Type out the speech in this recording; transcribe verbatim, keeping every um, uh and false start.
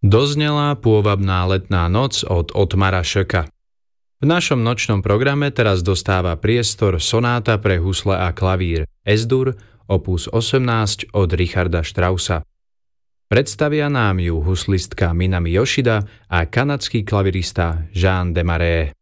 Doznela pôvabná letná noc od Ottmara Schöcka. V našom nočnom programe teraz dostáva priestor sonáta pre husle a klavír Es-dur opus osemnásť od Richarda Straussa. Predstavia nám ju huslistka Minami Yoshida a kanadský klavirista Jean Desmarais.